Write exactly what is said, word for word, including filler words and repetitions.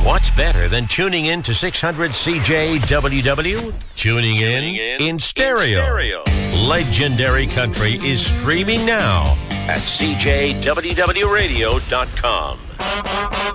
What's better than tuning in to six hundred C J W W? Tuning, tuning in, in in stereo. stereo. Legendary Country is streaming now at C J W W radio dot com.